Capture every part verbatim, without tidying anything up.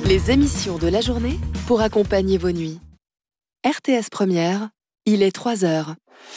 Les émissions de la journée pour accompagner vos nuits. R T S Première, il est trois heures.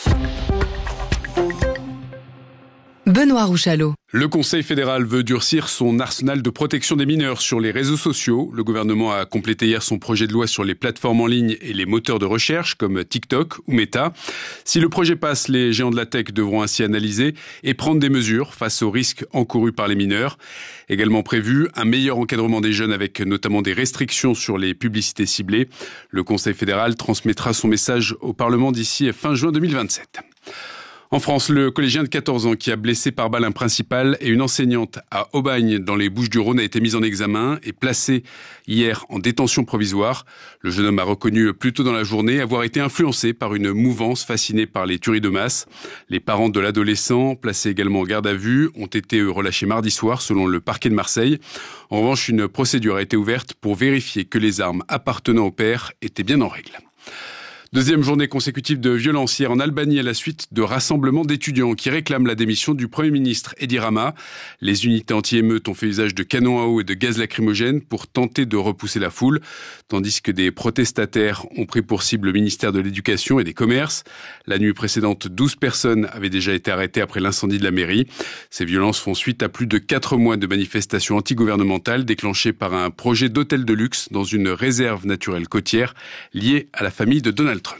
Benoît Rouchalot. Le Conseil fédéral veut durcir son arsenal de protection des mineurs sur les réseaux sociaux. Le gouvernement a complété hier son projet de loi sur les plateformes en ligne et les moteurs de recherche comme TikTok ou Meta. Si le projet passe, les géants de la tech devront ainsi analyser et prendre des mesures face aux risques encourus par les mineurs. Également prévu, un meilleur encadrement des jeunes avec notamment des restrictions sur les publicités ciblées. Le Conseil fédéral transmettra son message au Parlement d'ici fin juin deux mille vingt-sept. En France, le collégien de quatorze ans qui a blessé par balle un principal et une enseignante à Aubagne dans les Bouches-du-Rhône a été mis en examen et placé hier en détention provisoire. Le jeune homme a reconnu plus tôt dans la journée avoir été influencé par une mouvance fascinée par les tueries de masse. Les parents de l'adolescent, placés également en garde à vue, ont été relâchés mardi soir selon le parquet de Marseille. En revanche, une procédure a été ouverte pour vérifier que les armes appartenant au père étaient bien en règle. Deuxième journée consécutive de violence hier en Albanie à la suite de rassemblements d'étudiants qui réclament la démission du Premier ministre Edi Rama. Les unités anti-émeutes ont fait usage de canons à eau et de gaz lacrymogène pour tenter de repousser la foule, tandis que des protestataires ont pris pour cible le ministère de l'Éducation et des Commerces. La nuit précédente, douze personnes avaient déjà été arrêtées après l'incendie de la mairie. Ces violences font suite à plus de quatre mois de manifestations antigouvernementales déclenchées par un projet d'hôtel de luxe dans une réserve naturelle côtière liée à la famille de Donald Trump.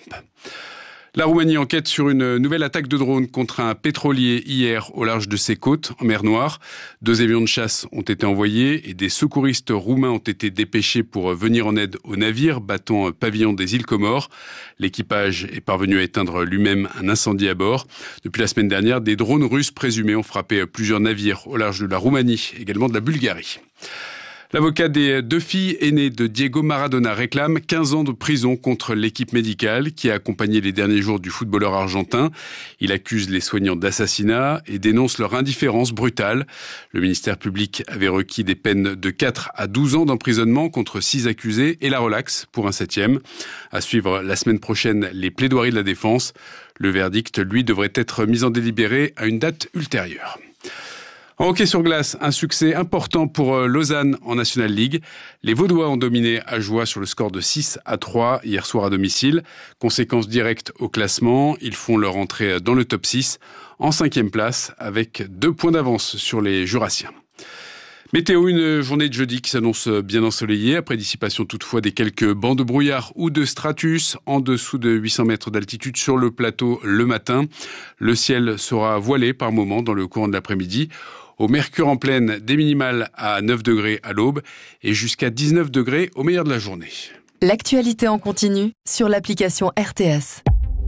La Roumanie enquête sur une nouvelle attaque de drone contre un pétrolier hier au large de ses côtes, en mer Noire. Deux avions de chasse ont été envoyés et des secouristes roumains ont été dépêchés pour venir en aide au navire battant pavillon des îles Comores. L'équipage est parvenu à éteindre lui-même un incendie à bord. Depuis la semaine dernière, des drones russes présumés ont frappé plusieurs navires au large de la Roumanie, également de la Bulgarie. L'avocat des deux filles aînées de Diego Maradona réclame quinze ans de prison contre l'équipe médicale qui a accompagné les derniers jours du footballeur argentin. Il accuse les soignants d'assassinat et dénonce leur indifférence brutale. Le ministère public avait requis des peines de quatre à douze ans d'emprisonnement contre six accusés et la relaxe pour un septième. À suivre la semaine prochaine les plaidoiries de la défense. Le verdict, lui, devrait être mis en délibéré à une date ultérieure. En hockey sur glace, un succès important pour Lausanne en National League. Les Vaudois ont dominé Ajoie sur le score de six à trois hier soir à domicile. Conséquence directe au classement, ils font leur entrée dans le top six en cinquième place avec deux points d'avance sur les Jurassiens. Météo, une journée de jeudi qui s'annonce bien ensoleillée, après dissipation toutefois des quelques bancs de brouillard ou de stratus en dessous de huit cents mètres d'altitude sur le plateau le matin. Le ciel sera voilé par moments dans le courant de l'après-midi. Au mercure en pleine, des minimales à neuf degrés à l'aube et jusqu'à dix-neuf degrés au meilleur de la journée. L'actualité en continu sur l'application R T S.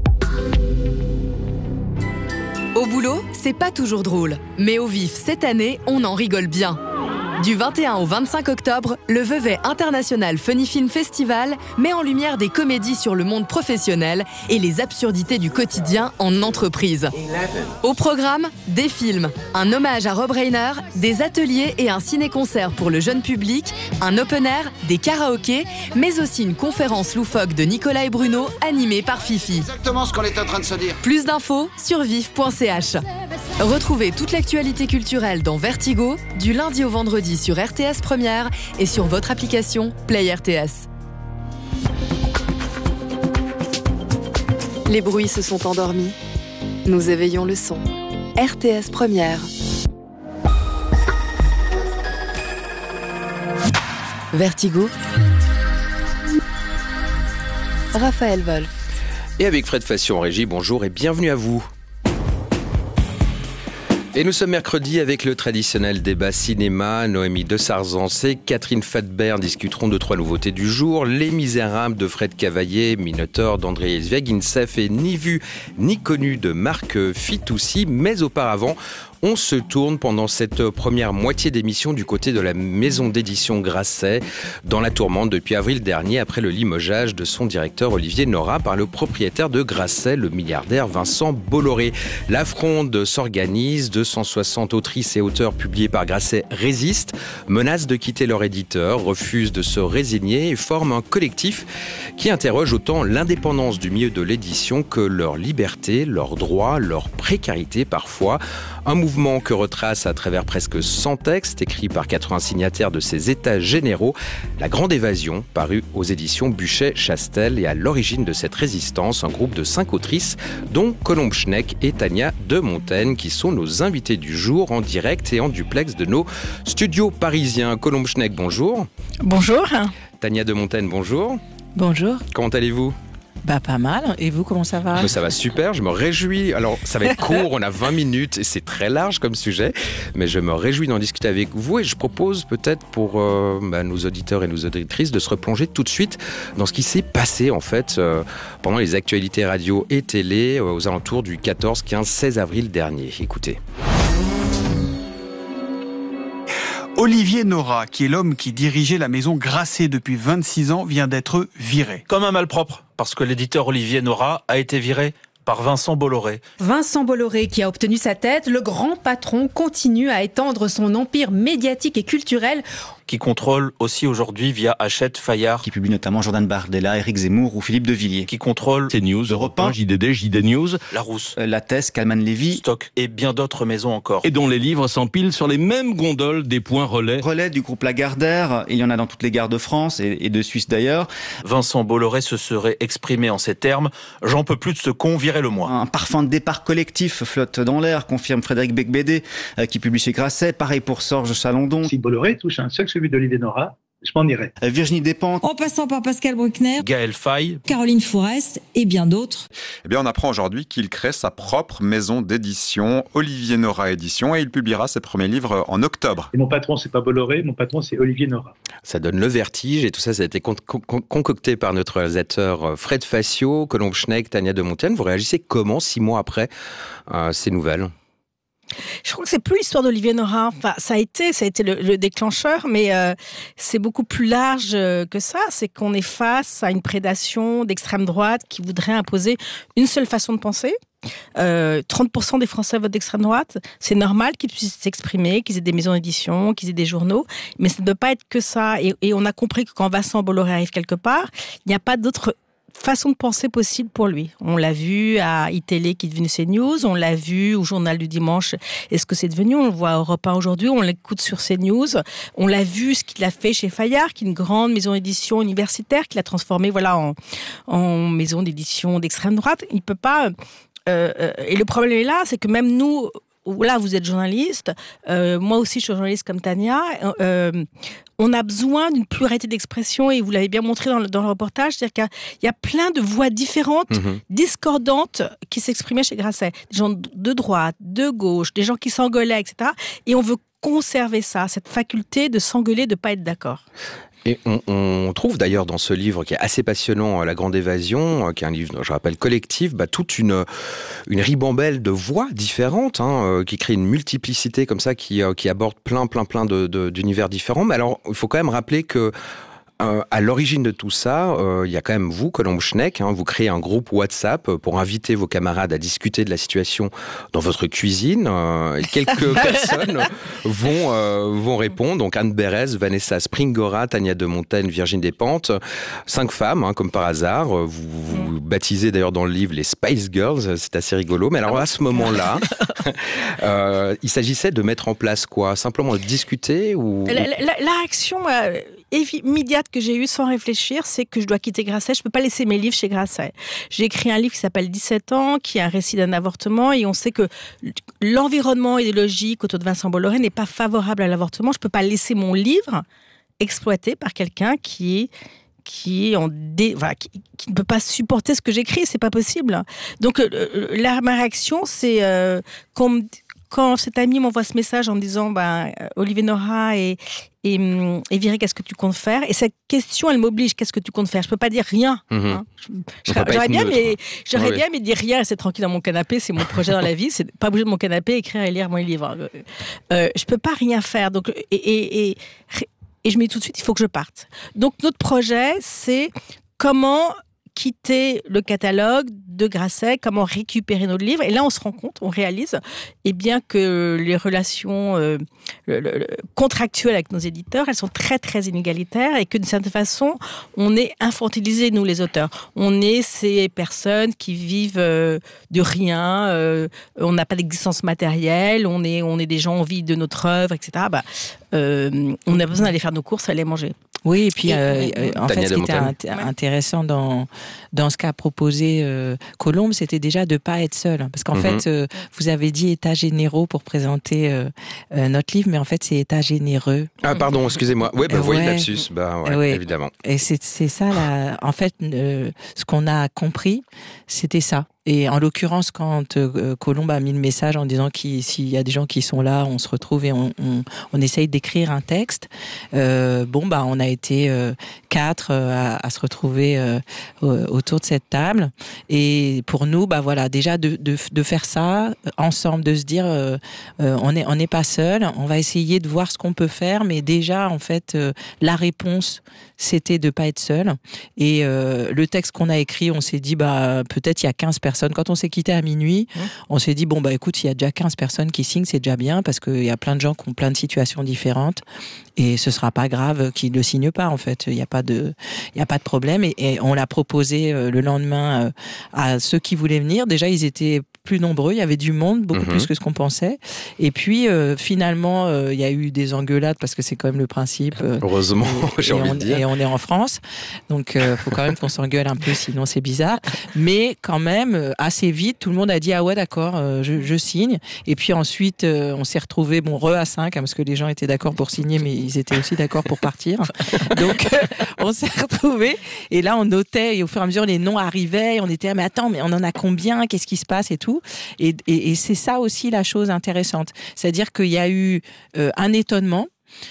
Au boulot, c'est pas toujours drôle. Mais au vif, cette année, on en rigole bien. Du vingt et un au vingt-cinq octobre, le Vevey International Funny Film Festival met en lumière des comédies sur le monde professionnel et les absurdités du quotidien en entreprise. Au programme, des films, un hommage à Rob Reiner, des ateliers et un ciné-concert pour le jeune public, un open air, des karaokés, mais aussi une conférence loufoque de Nicolas et Bruno animée par Fifi. Exactement ce qu'on est en train de se dire. Plus d'infos sur vif point c h. Retrouvez toute l'actualité culturelle dans Vertigo, du lundi au vendredi sur R T S Première et sur votre application Play R T S. Les bruits se sont endormis. Nous éveillons le son. R T S Première. Vertigo. Raphaël Wolf. Et avec Fred Fassion en régie, bonjour et bienvenue à vous. Et nous sommes mercredi avec le traditionnel débat cinéma. Noémie de Sarzance et Catherine Fadbert discuteront de trois nouveautés du jour. Les Misérables de Fred Cavaillé, Minotaur d'André Zviagintsev et Ni vu ni connu de Marc Fitoussi. Mais auparavant, on se tourne pendant cette première moitié d'émission du côté de la maison d'édition Grasset, dans la tourmente depuis avril dernier après le limogeage de son directeur Olivier Nora par le propriétaire de Grasset, le milliardaire Vincent Bolloré. La fronde s'organise, deux cent soixante autrices et auteurs publiés par Grasset résistent, menacent de quitter leur éditeur, refusent de se résigner et forment un collectif qui interroge autant l'indépendance du milieu de l'édition que leur liberté, leurs droits, leur précarité parfois. Un mouvement mouvement que retrace à travers presque cent textes écrits par quatre-vingts signataires de ses états généraux, La Grande Évasion, paru aux éditions Buchet-Chastel, et à l'origine de cette résistance, un groupe de cinq autrices, dont Colombe Schneck et Tania de Montaigne, qui sont nos invités du jour en direct et en duplex de nos studios parisiens. Colombe Schneck, bonjour. Bonjour. Tania de Montaigne, bonjour. Bonjour. Comment allez-vous ? Bah pas mal. Et vous, comment ça va ? Mais ça va super, je me réjouis. Alors ça va être court, on a vingt minutes et c'est très large comme sujet, mais je me réjouis d'en discuter avec vous et je propose peut-être pour euh, bah, nos auditeurs et nos auditrices de se replonger tout de suite dans ce qui s'est passé en fait euh, pendant les actualités radio et télé euh, aux alentours du quatorze, quinze, seize avril dernier. Écoutez. Olivier Nora, qui est l'homme qui dirigeait la maison Grasset depuis vingt-six ans, vient d'être viré. Comme un malpropre, parce que l'éditeur Olivier Nora a été viré par Vincent Bolloré. Vincent Bolloré qui a obtenu sa tête, le grand patron continue à étendre son empire médiatique et culturel. Qui contrôle aussi aujourd'hui via Hachette, Fayard. Qui publie notamment Jordan Bardella, Éric Zemmour ou Philippe de Villiers. Qui contrôle CNews, Europe un, J D D, J D News, Larousse, euh, Lattès, Calman Lévy, Stock et bien d'autres maisons encore. Et dont les livres s'empilent sur les mêmes gondoles des points relais. Relais du groupe Lagardère, il y en a dans toutes les gares de France et, et de Suisse d'ailleurs. Vincent Bolloré se serait exprimé en ces termes: j'en peux plus de ce con, virez-le-moi. Un parfum de départ collectif flotte dans l'air, confirme Frédéric Becbédé, euh, qui publie chez Grasset. Pareil pour Sorge Chalandon. Si Bolloré touche un seul celui d'Olivier Nora, je m'en irai. Virginie Despentes. En passant par Pascal Bruckner, Gaël Faye, Caroline Fourest et bien d'autres. Eh bien, on apprend aujourd'hui qu'il crée sa propre maison d'édition, Olivier Nora Édition, et il publiera ses premiers livres en octobre. Et mon patron, c'est pas Bolloré, mon patron, c'est Olivier Nora. Ça donne le vertige et tout ça, ça a été con- con- concocté par notre réalisateur Fred Facio, Colombe Schneck, Tania de Montaigne. Vous réagissez comment, six mois après euh, ces nouvelles ? Je crois que c'est plus l'histoire d'Olivier Nora. Enfin, ça a été, ça a été le, le déclencheur, mais euh, c'est beaucoup plus large euh, que ça. C'est qu'on est face à une prédation d'extrême droite qui voudrait imposer une seule façon de penser. Euh, trente pour cent des Français votent d'extrême droite. C'est normal qu'ils puissent s'exprimer, qu'ils aient des maisons d'édition, qu'ils aient des journaux, mais ça ne peut pas être que ça. Et, et on a compris que quand Vincent Bolloré arrive quelque part, il n'y a pas d'autre façon de penser possible pour lui. On l'a vu à iTélé qui est devenu CNews, on l'a vu au Journal du Dimanche, est-ce que c'est devenu, on le voit à Europe un aujourd'hui, on l'écoute sur CNews, on l'a vu ce qu'il a fait chez Fayard, qui est une grande maison d'édition universitaire, qu'il a transformée voilà, en, en maison d'édition d'extrême droite. Il peut pas... Euh, euh, et le problème est là, c'est que même nous... Là, vous êtes journaliste, euh, moi aussi je suis journaliste comme Tania, euh, on a besoin d'une pluralité d'expression et vous l'avez bien montré dans le, dans le reportage, c'est-à-dire qu'il y a plein de voix différentes, mmh. discordantes qui s'exprimaient chez Grasset. Des gens de droite, de gauche, des gens qui s'engueulaient, et cetera. Et on veut conserver ça, cette faculté de s'engueuler, de ne pas être d'accord. Et on, on trouve d'ailleurs dans ce livre qui est assez passionnant, La Grande Évasion, qui est un livre, je rappelle, collectif, bah, toute une, une ribambelle de voix différentes, hein, qui crée une multiplicité comme ça, qui, qui aborde plein, plein, plein de, de, d'univers différents. Mais alors, il faut quand même rappeler que Euh, à l'origine de tout ça, euh, il y a quand même vous, Colombe Schneck, hein, vous créez un groupe WhatsApp pour inviter vos camarades à discuter de la situation dans votre cuisine. Euh, et quelques personnes vont euh, vont répondre. Donc Anne Berès, Vanessa Springora, Tania de Montaigne, Virginie Despentes, cinq femmes, hein, comme par hasard. Vous, vous baptisez d'ailleurs dans le livre les Spice Girls. C'est assez rigolo. Mais alors à ce moment-là, euh, il s'agissait de mettre en place quoi ? Simplement de discuter ou la, la, la réaction euh, immédiate que j'ai eue sans réfléchir, c'est que je dois quitter Grasset. Je ne peux pas laisser mes livres chez Grasset. J'ai écrit un livre qui s'appelle dix-sept ans, qui est un récit d'un avortement, et on sait que l'environnement idéologique autour de Vincent Bolloré n'est pas favorable à l'avortement. Je ne peux pas laisser mon livre exploité par quelqu'un qui est qui, est en dé... enfin, qui, qui ne peut pas supporter ce que j'écris, c'est pas possible. Donc euh, la, ma réaction, c'est euh, qu'on me Quand cet ami m'envoie ce message en me disant ben, Olivier Nora et, et, et viré, qu'est-ce que tu comptes faire ? Et cette question, elle m'oblige, qu'est-ce que tu comptes faire ? Je ne peux pas dire rien. Mmh. Hein. Je, je, j'aurais bien, mais, j'aurais oui. bien, mais dire rien, rester tranquille dans mon canapé, c'est mon projet dans la vie, c'est pas bouger de mon canapé, écrire et lire mon livre. Euh, je ne peux pas rien faire. Donc, et, et, et, et je me dis tout de suite, il faut que je parte. Donc notre projet, c'est comment quitter le catalogue de Grasset, comment récupérer nos livres. Et là, on se rend compte, on réalise, eh bien que les relations euh, le, le, contractuelles avec nos éditeurs, elles sont très, très inégalitaires et que d'une certaine façon, on est infantilisés, nous, les auteurs. On est ces personnes qui vivent euh, de rien, euh, on n'a pas d'existence matérielle, on est, on est des gens en vie de notre œuvre, et cetera. Bah, euh, on a besoin d'aller faire nos courses, aller manger. Oui, et puis, euh, et, en fait, ce qui était int- intéressant dans, dans ce qu'a proposé euh, Colombe, c'était déjà de ne pas être seul. Parce qu'en mm-hmm. fait, euh, vous avez dit états généraux pour présenter euh, euh, notre livre, mais en fait, c'est états généreux. Ah, pardon, excusez-moi. Oui, bah, euh, oui, ouais. lapsus, bah, ouais, ouais. évidemment. Et c'est, c'est ça, là. En fait, euh, ce qu'on a compris, c'était ça. Et en l'occurrence, quand euh, Colombe a mis le message en disant qu'il s'il y a des gens qui sont là, on se retrouve et on, on, on essaye d'écrire un texte, euh, bon, bah, on a été euh, quatre euh, à, à se retrouver euh, autour de cette table. Et pour nous, bah, voilà, déjà de, de, de faire ça ensemble, de se dire, euh, euh, on n'est on n'est pas seul, on va essayer de voir ce qu'on peut faire, mais déjà, en fait, euh, la réponse, c'était de ne pas être seul. Et euh, le texte qu'on a écrit, on s'est dit, bah, peut-être il y a quinze personnes. Quand on s'est quitté à minuit, mmh. on s'est dit, bon, bah écoute, il y a déjà quinze personnes qui signent, c'est déjà bien, parce qu'il y a plein de gens qui ont plein de situations différentes, et ce sera pas grave qu'ils ne le signent pas, en fait. Il n'y a pas de, il y a pas de problème. Et, et on l'a proposé euh, le lendemain euh, à ceux qui voulaient venir. Déjà, ils étaient plus nombreux, il y avait du monde, beaucoup mmh. plus que ce qu'on pensait. Et puis, euh, finalement, euh, il y a eu des engueulades, parce que c'est quand même le principe. Euh, Heureusement, et, j'ai et envie on, de dire. Et on est en France, donc il euh, faut quand même qu'on s'engueule un peu, sinon c'est bizarre. Mais quand même, assez vite, tout le monde a dit « Ah ouais, d'accord, euh, je, je signe ». Et puis ensuite, euh, on s'est retrouvés, bon, re à cinq, hein, parce que les gens étaient d'accord pour signer, mais ils étaient aussi d'accord pour partir. Donc, euh, on s'est retrouvés. Et là, on notait, et au fur et à mesure, les noms arrivaient. Et on était « Mais attends, mais on en a combien ? Qu'est-ce qui se passe ?» et tout. Et, et, et c'est ça aussi la chose intéressante. C'est-à-dire qu'il y a eu euh, un étonnement.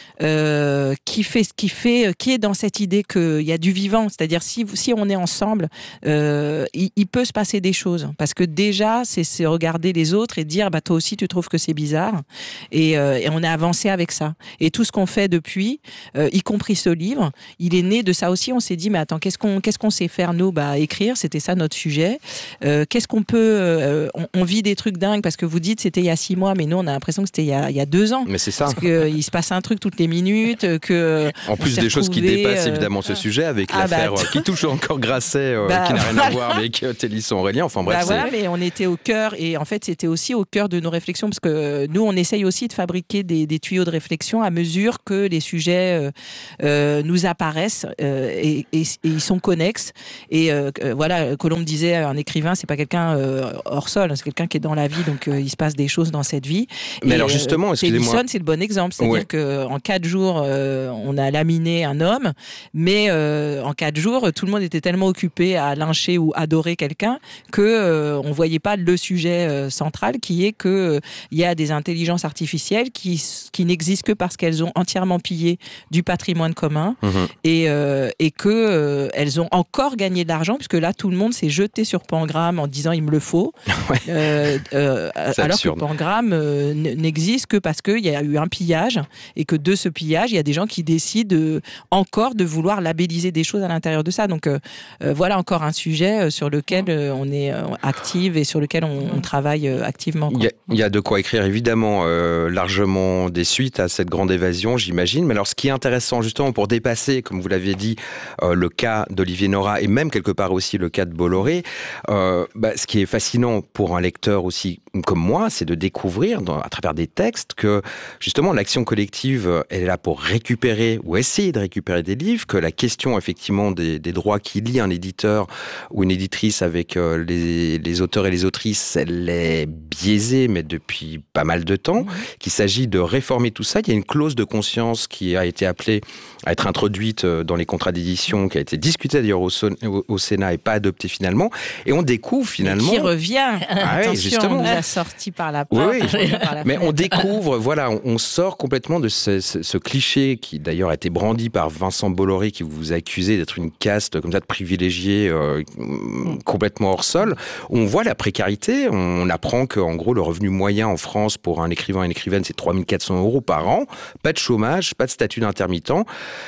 Euh, qui fait, qui fait, qui est dans cette idée qu'il y a du vivant, c'est-à-dire si si on est ensemble, euh, il, il peut se passer des choses, parce que déjà c'est, c'est regarder les autres et dire bah toi aussi tu trouves que c'est bizarre, et, euh, et on a avancé avec ça. Et tout ce qu'on fait depuis, euh, y compris ce livre, il est né de ça aussi. On s'est dit mais attends, qu'est-ce qu'on qu'est-ce qu'on sait faire nous? Bah écrire, c'était ça notre sujet. Euh, qu'est-ce qu'on peut euh, on, on vit des trucs dingues, parce que vous dites c'était il y a six mois, mais nous on a l'impression que c'était il y a il y a deux ans. Mais c'est ça. Parce que euh, il se passe un truc toutes les minutes, que en plus des choses qui dépassent euh... évidemment ce sujet, avec ah l'affaire bah, qui touche encore Grasset, euh, bah, qui n'a rien voilà. à voir avec euh, Thélisson-Aurélien. Enfin bref, bah, c'est... voilà, mais on était au cœur, et en fait c'était aussi au cœur de nos réflexions, parce que nous on essaye aussi de fabriquer des, des tuyaux de réflexion à mesure que les sujets euh, euh, nous apparaissent, euh, et, et, et ils sont connexes. Et euh, voilà, Colombe disait un écrivain c'est pas quelqu'un euh, hors sol, c'est quelqu'un qui est dans la vie, donc euh, il se passe des choses dans cette vie. Mais et, alors justement, euh, excusez-moi, Thélisson, c'est le bon exemple, c'est-à-dire ouais. que en quatre jours, euh, on a laminé un homme, mais euh, en quatre jours, tout le monde était tellement occupé à lyncher ou adorer quelqu'un que euh, on voyait pas le sujet euh, central, qui est que euh, il y a des intelligences artificielles qui qui n'existent que parce qu'elles ont entièrement pillé du patrimoine commun, mmh. et euh, et que euh, elles ont encore gagné de l'argent, puisque là tout le monde s'est jeté sur Pangram en disant il me le faut, ouais. euh, euh, alors absurde. Que Pangram euh, n'existe que parce qu'il y a eu un pillage, et que de ce pillage, il y a des gens qui décident euh, encore de vouloir labelliser des choses à l'intérieur de ça. Donc euh, euh, voilà encore un sujet euh, sur lequel euh, on est euh, active et sur lequel on, on travaille euh, activement. Il y, a, il y a de quoi écrire évidemment, euh, largement des suites à cette grande évasion, j'imagine. Mais alors ce qui est intéressant justement pour dépasser, comme vous l'aviez dit, euh, le cas d'Olivier Nora et même quelque part aussi le cas de Bolloré, euh, bah, ce qui est fascinant pour un lecteur aussi comme moi, c'est de découvrir dans, à travers des textes que justement l'action collective, elle est là pour récupérer ou essayer de récupérer des livres, que la question effectivement des, des droits qui lient un éditeur ou une éditrice avec euh, les, les auteurs et les autrices, elle est biaisée, mais depuis pas mal de temps, mmh. qu'il s'agit de réformer tout ça. Il y a une clause de conscience qui a été appelée à être introduite dans les contrats d'édition, qui a été discutée d'ailleurs au, au, au Sénat et pas adoptée finalement, et on découvre finalement... Mais qui revient, ah attention, oui, justement. On nous a sorti par la porte. Oui, oui. par la mais on découvre, voilà, on, on sort complètement de ce, ce, ce cliché qui d'ailleurs a été brandi par Vincent Bolloré, qui vous accusait d'être une caste comme ça de privilégiés euh, mm. complètement hors sol. On voit la précarité, on apprend qu'en gros le revenu moyen en France pour un écrivain et une écrivaine c'est trois mille quatre cents euros par an, pas de chômage, pas de statut d'intermittent.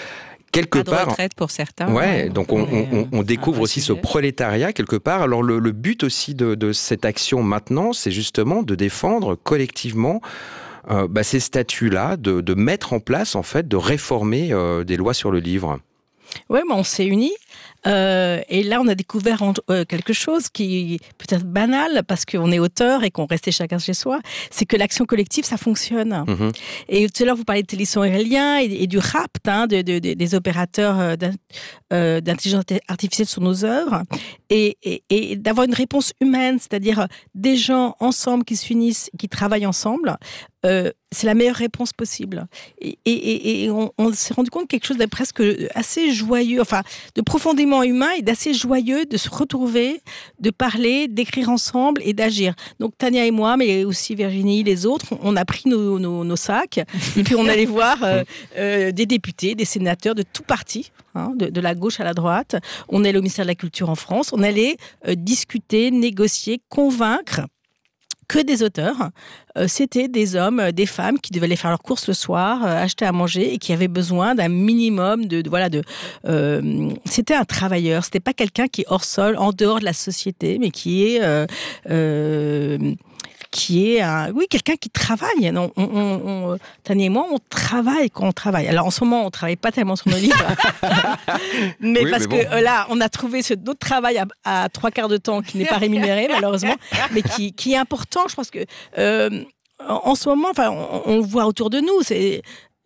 quelque pas de part, retraite pour certains. ouais, ouais. donc on, Mais, on, on découvre un aussi sujet. ce prolétariat quelque part. Alors le, le but aussi de, de cette action maintenant, c'est justement de défendre collectivement euh, bah, ces statuts-là, de, de mettre en place en fait, de réformer euh, des lois sur le livre. Oui, mais on s'est unis. Euh, et là, on a découvert en, euh, quelque chose qui peut être banal parce qu'on est auteur et qu'on restait chacun chez soi. C'est que l'action collective, ça fonctionne. Mmh. Et tout à l'heure, vous parlez de Téléson Aurélien et, et du rapt, hein, de, de, de, des opérateurs euh, euh, d'intelligence artificielle sur nos œuvres. Et, et, et d'avoir une réponse humaine, c'est-à-dire des gens ensemble qui s'unissent, qui travaillent ensemble. Euh, c'est la meilleure réponse possible. Et, et, et on, on s'est rendu compte de quelque chose de presque assez joyeux, enfin, de profondément humain et d'assez joyeux de se retrouver, de parler, d'écrire ensemble et d'agir. Donc Tania et moi, mais aussi Virginie, les autres, on a pris nos, nos, nos sacs et puis on allait voir euh, euh, des députés, des sénateurs de tout parti, hein, de, de la gauche à la droite. On allait au ministère de la Culture en France. On allait euh, discuter, négocier, convaincre que des auteurs. Euh, c'était des hommes, euh, des femmes qui devaient aller faire leurs courses le soir, euh, acheter à manger et qui avaient besoin d'un minimum de, de voilà de. Euh, c'était un travailleur. C'était pas quelqu'un qui est hors sol, en dehors de la société, mais qui est euh, euh, qui est un, oui, quelqu'un qui travaille. Non, on, on, on, Tania et moi, on travaille quand on travaille. Alors en ce moment, on travaille pas tellement sur nos livres, mais oui, parce mais bon. que euh, là, on a trouvé ce autre travail à, à trois quarts de temps qui n'est pas rémunéré malheureusement, mais qui, qui est important. Je pense que euh, en ce moment, enfin, on, on le voit autour de nous. C'est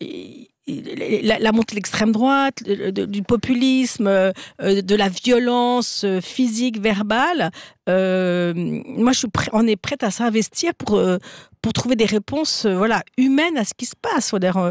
La, la montée de l'extrême droite, de, de, du populisme, euh, de la violence physique, verbale. Euh, moi, je suis prêt, on est prête à s'investir pour, euh, pour trouver des réponses euh, voilà, humaines à ce qui se passe. Euh,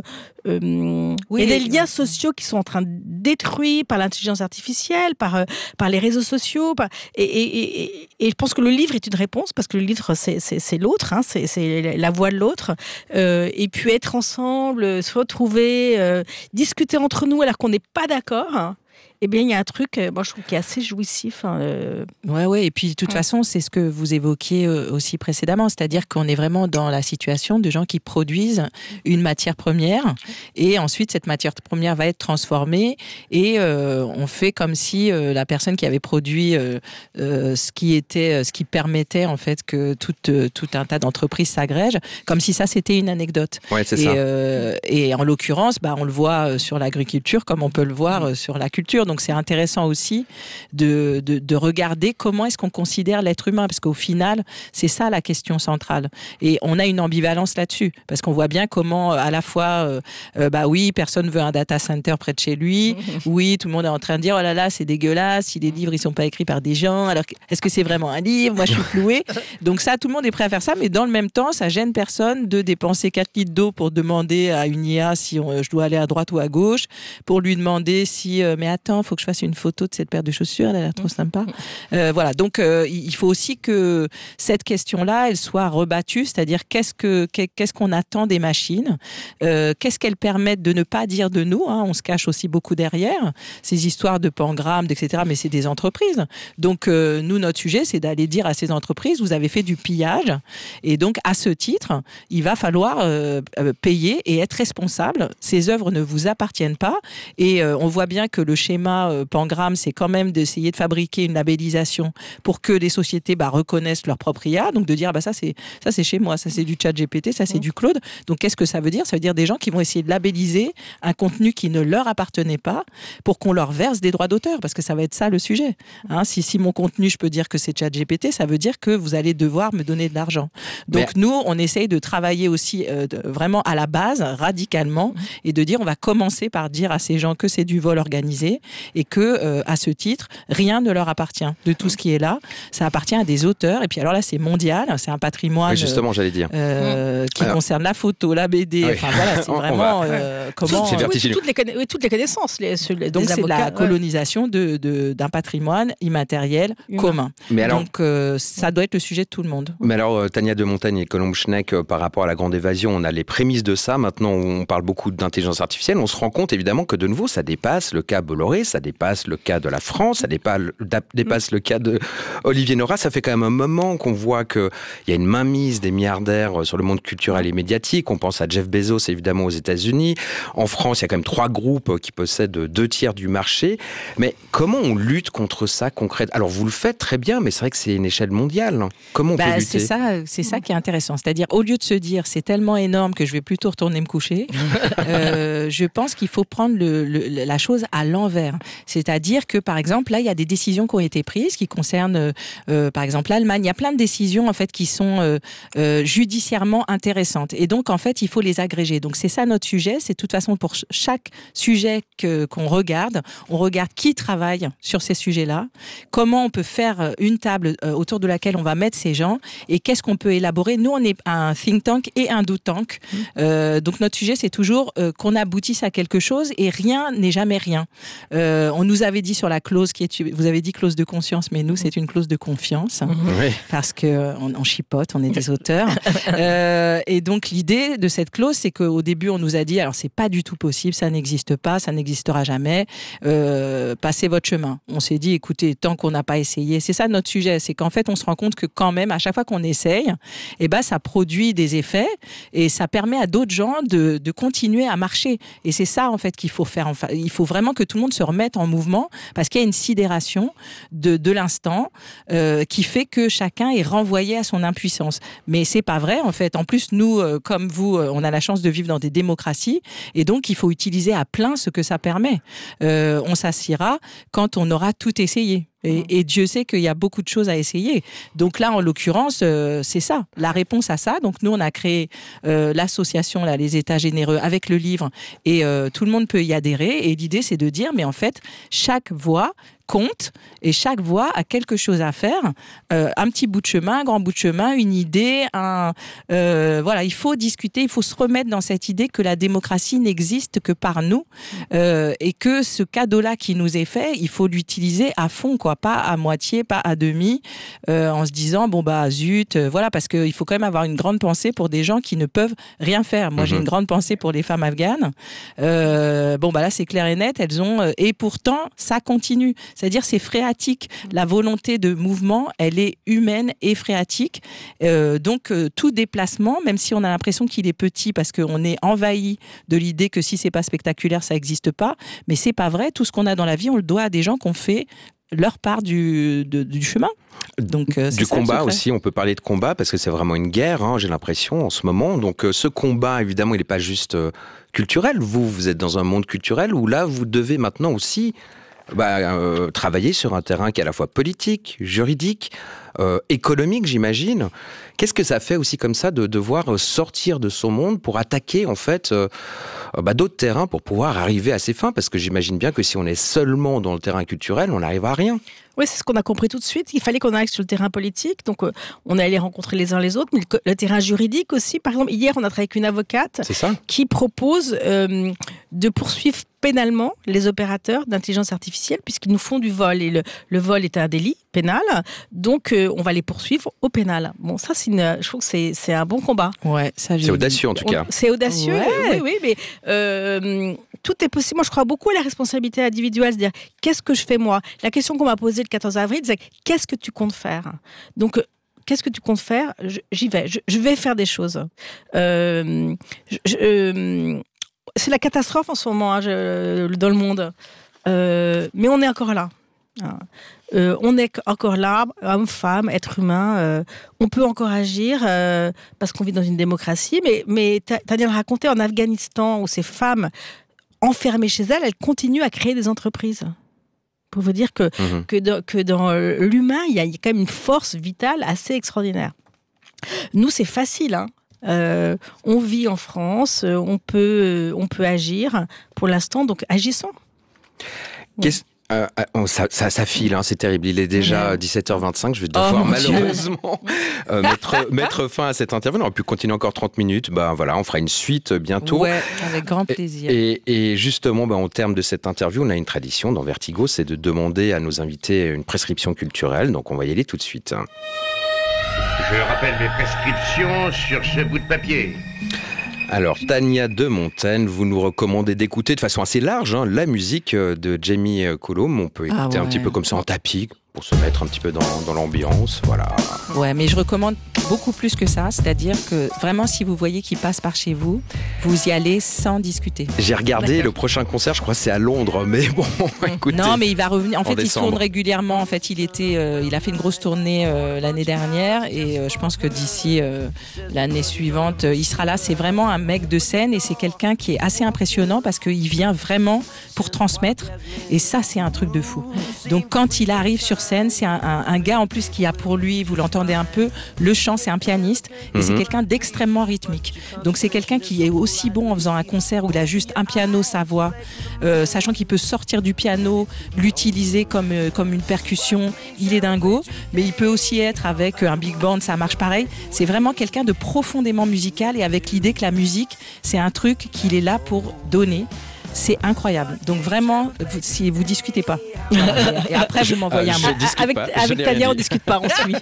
euh, oui, et des liens sociaux qui sont en train de détruire par l'intelligence artificielle, par, euh, par les réseaux sociaux. Par, et, et, et, et je pense que le livre est une réponse, parce que le livre, c'est, c'est, c'est l'autre, hein, c'est, c'est la voix de l'autre. Euh, et puis être ensemble, se retrouver, euh, discuter entre nous alors qu'on n'est pas d'accord. Hein. Eh bien, il y a un truc, moi, je trouve, qui est assez jouissif. Hein, euh... Ouais, ouais. Et puis, de toute ouais. façon, c'est ce que vous évoquiez aussi précédemment, c'est-à-dire qu'on est vraiment dans la situation de gens qui produisent une matière première, et ensuite cette matière première va être transformée, et euh, on fait comme si euh, la personne qui avait produit euh, euh, ce qui était, ce qui permettait en fait que tout, euh, tout un tas d'entreprises s'agrègent, comme si ça c'était une anecdote. Ouais, c'est et, ça. Euh, et en l'occurrence, bah, on le voit sur l'agriculture, comme on peut le voir sur la culture. Donc c'est intéressant aussi de, de, de regarder comment est-ce qu'on considère l'être humain, parce qu'au final, c'est ça la question centrale. Et on a une ambivalence là-dessus, parce qu'on voit bien comment à la fois, euh, euh, bah oui, personne veut un data center près de chez lui, oui, tout le monde est en train de dire, oh là là, c'est dégueulasse, si les livres, ils sont pas écrits par des gens, alors est-ce que c'est vraiment un livre? Moi, je suis flouée. Donc ça, tout le monde est prêt à faire ça, mais dans le même temps, ça gêne personne de dépenser quatre litres d'eau pour demander à une I A si on, je dois aller à droite ou à gauche, pour lui demander si, euh, mais attends, il faut que je fasse une photo de cette paire de chaussures, elle a l'air trop sympa. Euh, voilà, donc euh, il faut aussi que cette question-là, elle soit rebattue, c'est-à-dire qu'est-ce, que, qu'est-ce qu'on attend des machines, euh, qu'est-ce qu'elles permettent de ne pas dire de nous, hein, on se cache aussi beaucoup derrière, ces histoires de pangrammes, et cetera, mais c'est des entreprises. Donc euh, nous, notre sujet, c'est d'aller dire à ces entreprises, vous avez fait du pillage, et donc à ce titre, il va falloir euh, payer et être responsable. Ces œuvres ne vous appartiennent pas, et euh, on voit bien que le schéma euh, Pangram, c'est quand même d'essayer de fabriquer une labellisation pour que les sociétés bah, reconnaissent leur propre I A, donc de dire bah, ça, c'est, ça c'est chez moi, ça c'est du chat G P T, ça c'est mmh. du Claude. Donc qu'est-ce que ça veut dire? Ça veut dire des gens qui vont essayer de labelliser un contenu qui ne leur appartenait pas pour qu'on leur verse des droits d'auteur, parce que ça va être ça le sujet. Hein, si, si mon contenu, je peux dire que c'est chat G P T, ça veut dire que vous allez devoir me donner de l'argent. Donc Mais... nous, on essaye de travailler aussi euh, de, vraiment à la base, radicalement, et de dire on va commencer par dire à ces gens que c'est du vol organisé, et que, euh, à ce titre, rien ne leur appartient de tout ce qui est là. Ça appartient à des auteurs. Et puis alors là, c'est mondial. C'est un patrimoine oui, justement, j'allais dire. Euh, qui alors... concerne la photo, la B D. Oui. Enfin voilà, c'est vraiment va... euh, comment... C'est vertigineux. Oui, toutes, les conna... oui, toutes les connaissances. Les, les, Donc c'est avocats, la ouais. colonisation de, de, d'un patrimoine immatériel Humain. commun. Mais alors... Donc euh, ça doit être le sujet de tout le monde. Mais alors, euh, Tania de Montagne et Colombe Schneck, euh, par rapport à la Grande Évasion, on a les prémices de ça. Maintenant, on parle beaucoup d'intelligence artificielle. On se rend compte évidemment que de nouveau, ça dépasse le cas Bologne Bolloré, ça dépasse le cas de la France, ça dépasse, dépasse le cas de Olivier Nora. Ça fait quand même un moment qu'on voit qu'il y a une mainmise des milliardaires sur le monde culturel et médiatique. On pense à Jeff Bezos, évidemment, aux États-Unis. En France, il y a quand même trois groupes qui possèdent deux tiers du marché. Mais comment on lutte contre ça concrètement ? Alors, vous le faites très bien, mais c'est vrai que c'est une échelle mondiale. Comment on bah, peut lutter ? C'est ça, c'est ça qui est intéressant. C'est-à-dire, au lieu de se dire c'est tellement énorme que je vais plutôt retourner me coucher, euh, je pense qu'il faut prendre le, le, la chose à l'envers. C'est-à-dire que, par exemple, là, il y a des décisions qui ont été prises qui concernent, euh, par exemple, l'Allemagne. Il y a plein de décisions, en fait, qui sont euh, euh, judiciairement intéressantes. Et donc, en fait, il faut les agréger. Donc, c'est ça notre sujet. C'est de toute façon, pour chaque sujet que, qu'on regarde, on regarde qui travaille sur ces sujets-là, comment on peut faire une table euh, autour de laquelle on va mettre ces gens et qu'est-ce qu'on peut élaborer. Nous, on est un think tank et un do tank. Mmh. Euh, donc, notre sujet, c'est toujours euh, qu'on aboutisse à quelque chose et rien n'est jamais rien. Euh, on nous avait dit sur la clause qui est, vous avez dit clause de conscience, mais nous, c'est une clause de confiance. Hein, oui. Parce qu'on on chipote, on est des auteurs. euh, et donc, l'idée de cette clause, c'est qu'au début, on nous a dit, alors, c'est pas du tout possible, ça n'existe pas, ça n'existera jamais, euh, passez votre chemin. On s'est dit, écoutez, tant qu'on n'a pas essayé, c'est ça notre sujet, c'est qu'en fait, on se rend compte que quand même, à chaque fois qu'on essaye, eh ben, ça produit des effets et ça permet à d'autres gens de, de continuer à marcher. Et c'est ça, en fait, qu'il faut faire. Enfin, il faut vraiment que tout le monde se remette en mouvement parce qu'il y a une sidération de, de l'instant euh, qui fait que chacun est renvoyé à son impuissance. Mais c'est pas vrai, en fait. En plus, nous, euh, comme vous, euh, on a la chance de vivre dans des démocraties et donc il faut utiliser à plein ce que ça permet. Euh, on s'assiera quand on aura tout essayé. Et, et Dieu sait qu'il y a beaucoup de choses à essayer. Donc là, en l'occurrence, euh, c'est ça, la réponse à ça. Donc nous, on a créé euh, l'association, là, les États généreux, avec le livre, et euh, tout le monde peut y adhérer. Et l'idée, c'est de dire, mais en fait, chaque voix compte et chaque voix a quelque chose à faire, euh, un petit bout de chemin, un grand bout de chemin, une idée, un euh, voilà, il faut discuter, il faut se remettre dans cette idée que la démocratie n'existe que par nous euh, et que ce cadeau-là qui nous est fait, il faut l'utiliser à fond, quoi, pas à moitié, pas à demi, euh, en se disant bon bah zut, euh, voilà, parce qu'il faut quand même avoir une grande pensée pour des gens qui ne peuvent rien faire. Moi, mmh. j'ai une grande pensée pour les femmes afghanes. Euh, bon bah là, c'est clair et net, elles ont euh, et pourtant ça continue. C'est-à-dire, c'est phréatique. La volonté de mouvement, elle est humaine et phréatique. Euh, donc, euh, tout déplacement, même si on a l'impression qu'il est petit parce qu'on est envahi de l'idée que si c'est pas spectaculaire, ça n'existe pas. Mais c'est pas vrai. Tout ce qu'on a dans la vie, on le doit à des gens qui ont fait leur part du, de, du chemin. Donc, euh, du combat aussi, on peut parler de combat parce que c'est vraiment une guerre, hein, j'ai l'impression, en ce moment. Donc, euh, ce combat, évidemment, il n'est pas juste euh, culturel. Vous, vous êtes dans un monde culturel où là, vous devez maintenant aussi Bah, euh, travailler sur un terrain qui est à la fois politique, juridique, euh, économique, j'imagine. Qu'est-ce que ça fait aussi comme ça de devoir sortir de son monde pour attaquer en fait euh, bah, d'autres terrains pour pouvoir arriver à ses fins ? Parce que j'imagine bien que si on est seulement dans le terrain culturel, on n'arrive à rien. Oui, c'est ce qu'on a compris tout de suite. Il fallait qu'on aille sur le terrain politique. Donc, euh, on est allé rencontrer les uns les autres. Mais le, le terrain juridique aussi. Par exemple, hier, on a travaillé avec une avocate qui propose euh, de poursuivre pénalement les opérateurs d'intelligence artificielle puisqu'ils nous font du vol. Et le, le vol est un délit pénal. Donc, euh, on va les poursuivre au pénal. Bon, ça, c'est une, je trouve que c'est, c'est un bon combat. Ouais, ça, c'est audacieux, en tout cas. On, c'est audacieux, ouais. oui, oui. Mais euh, tout est possible. Moi, je crois beaucoup à la responsabilité individuelle. C'est-à-dire, qu'est-ce que je fais moi ? La question qu'on m'a posée le quatorze avril, c'est qu'est-ce que tu comptes faire ? Donc, qu'est-ce que tu comptes faire ? je, J'y vais. Je, je vais faire des choses. Euh, je, je, euh, c'est la catastrophe en ce moment hein, je, dans le monde. Euh, mais on est encore là. Euh, on est encore là, hommes, femmes, êtres humains. Euh, on peut encore agir euh, parce qu'on vit dans une démocratie. Mais, mais Tania le racontait en Afghanistan où ces femmes enfermées chez elles, elles continuent à créer des entreprises. Pour vous dire que, mmh. que, dans, que dans l'humain, il y a quand même une force vitale assez extraordinaire. Nous, c'est facile, hein. Euh, on vit en France, on peut, on peut agir pour l'instant, donc agissons. Qu'est-ce... Euh, ça, ça, ça file, hein, c'est terrible. Il est déjà dix-sept heures vingt-cinq. Je vais devoir oh, malheureusement euh, mettre, mettre fin à cette interview. On aurait pu continuer encore trente minutes. Ben, voilà, on fera une suite bientôt. Ouais, avec grand plaisir. Et, et justement, ben, au terme de cette interview, on a une tradition dans Vertigo, c'est de demander à nos invités une prescription culturelle. Donc, on va y aller tout de suite. Je rappelle mes prescriptions sur ce bout de papier. Alors, Tania de Montagne, vous nous recommandez d'écouter de façon assez large hein, la musique de Jamie Cullum. On peut écouter ah ouais. un petit peu comme ça en tapis pour se mettre un petit peu dans, dans l'ambiance, voilà. Ouais, mais je recommande beaucoup plus que ça, c'est-à-dire que vraiment, si vous voyez qu'il passe par chez vous, vous y allez sans discuter. J'ai regardé D'accord. le prochain concert, je crois que c'est à Londres, mais bon, écoutez. Non, mais il va revenir. En, en fait, décembre. il tourne régulièrement. En fait, il était, euh, il a fait une grosse tournée euh, l'année dernière, et euh, je pense que d'ici euh, l'année suivante, euh, il sera là. C'est vraiment un mec de scène, et c'est quelqu'un qui est assez impressionnant parce qu'il vient vraiment pour transmettre, et ça, c'est un truc de fou. Donc, quand il arrive sur scène, c'est un, un, un gars en plus qui a pour lui, vous l'entendez un peu, le chant, c'est un pianiste, et mm-hmm. c'est quelqu'un d'extrêmement rythmique. Donc c'est quelqu'un qui est aussi bon en faisant un concert où il a juste un piano, sa voix, euh, sachant qu'il peut sortir du piano, l'utiliser comme, euh, comme une percussion, il est dingo, mais il peut aussi être avec un big band, ça marche pareil. C'est vraiment quelqu'un de profondément musical, et avec l'idée que la musique, c'est un truc qu'il est là pour donner. C'est incroyable. Donc vraiment, vous, si vous discutez pas. Et après, vous m'envoyez euh, un mot. Avec, avec Tania, on discute pas, on suit.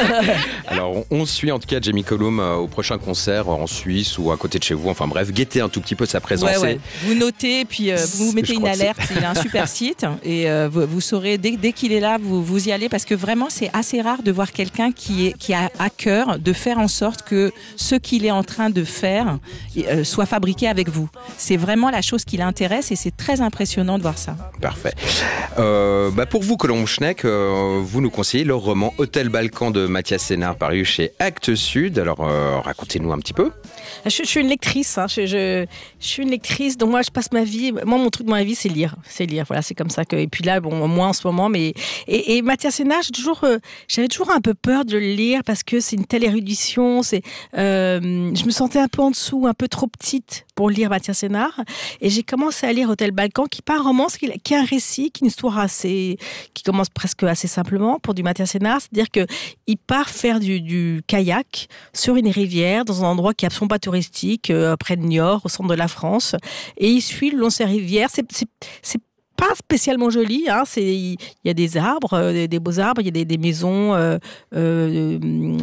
Alors, on, on suit en tout cas Jamie Cullum euh, au prochain concert en Suisse ou à côté de chez vous. Enfin bref, guettez un tout petit peu sa présence. Ouais, ouais. Vous notez, puis euh, vous mettez une alerte. Il a un super site, et euh, vous, vous saurez dès, dès qu'il est là, vous, vous y allez, parce que vraiment, c'est assez rare de voir quelqu'un qui, est, qui a à cœur de faire en sorte que ce qu'il est en train de faire euh, soit fabriqué avec vous. C'est vraiment la chose qui l'intéresse. Et c'est très impressionnant de voir ça. Parfait. Euh, bah pour vous, Colombe Schneck, euh, vous nous conseillez le roman Hôtel Balkan de Mathias Sénard, paru chez Actes Sud. Alors, euh, racontez-nous un petit peu. Je, je suis une lectrice. Hein. Je, je, je suis une lectrice. Donc moi, je passe ma vie. Moi, mon truc dans ma vie, c'est lire. C'est lire. Voilà, c'est comme ça que. Et puis là, bon, moi en ce moment, mais et, et Mathias Sénard, j'ai toujours, euh, j'avais toujours un peu peur de le lire parce que c'est une telle érudition. C'est, euh, je me sentais un peu en dessous, un peu trop petite pour lire Mathias Sénard. Et j'ai commencé à lire Hôtel Balkan, qui pas un roman, qui est un récit, qui est une histoire assez, qui commence presque assez simplement pour du Mathias Sénard, c'est-à-dire que il part faire du, du kayak sur une rivière dans un endroit qui est absolument pas touristique, euh, près de Niort, au centre de la France, et il suit le long de ces rivières. C'est, c'est, c'est pas spécialement joli, hein. C'est, il y a des arbres, euh, des, des beaux arbres, il y a des, des maisons, euh, euh,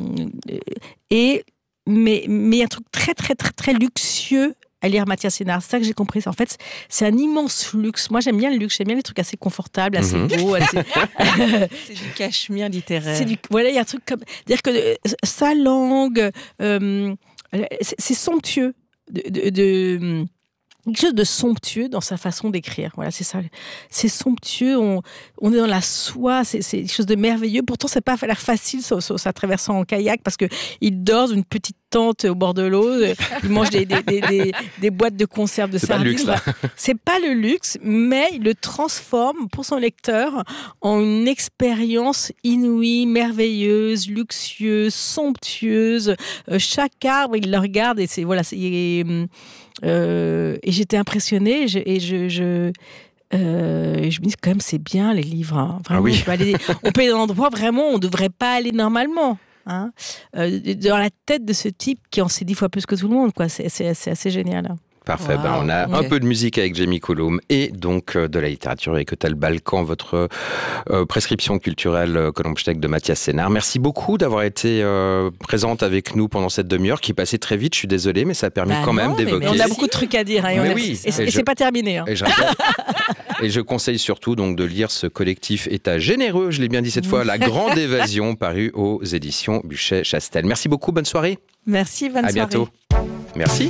et mais mais il y a un truc très très très très luxueux à lire Mathias Sénard. C'est ça que j'ai compris. En fait, c'est un immense luxe. Moi, j'aime bien le luxe. J'aime bien les trucs assez confortables, assez mmh. beaux. Assez... c'est du cachemire littéraire. C'est du... Voilà, il y a un truc comme... C'est-à-dire que euh, sa langue, euh, c'est, c'est somptueux. De... de, de... quelque chose de somptueux dans sa façon d'écrire. Voilà, c'est ça. C'est somptueux, on, on est dans la soie, c'est, c'est quelque chose de merveilleux. Pourtant, c'est pas l'air facile, ça, ça, ça traversant en kayak, parce que il dort dans une petite tente au bord de l'eau, il mange des, des, des, des, des boîtes de conserve de c'est sardines. Pas le luxe, là. C'est pas le luxe, mais il le transforme pour son lecteur en une expérience inouïe, merveilleuse, luxueuse, somptueuse. Euh, chaque arbre, il le regarde et c'est voilà, c'est, et, euh, et j'étais impressionnée et je, et je, je Euh, je me dis quand même c'est bien les livres, hein. Vraiment, ah oui. on, peut aller, on peut aller dans un endroit vraiment on ne devrait pas aller normalement, hein. euh, dans la tête de ce type qui en sait dix fois plus que tout le monde, quoi. C'est, c'est, c'est assez génial, hein. Parfait, wow, ben on a okay. un peu de musique avec Jamie Cullum et donc euh, de la littérature avec Hôtel Balkan, votre euh, prescription culturelle euh, Colombe Schneck de Mathias Sénard. Merci beaucoup d'avoir été euh, présente avec nous pendant cette demi-heure qui passait très vite, je suis désolé, mais ça a permis bah quand non, même d'évoquer... Mais on a beaucoup de trucs à dire, hein, et, a... oui, et, et, et je... c'est pas terminé. Hein. Et, et je conseille surtout donc de lire ce collectif État généreux, je l'ai bien dit cette fois, La Grande Évasion, paru aux éditions Buchet-Chastel. Merci beaucoup, bonne soirée. Merci, bonne à soirée. À bientôt. Merci.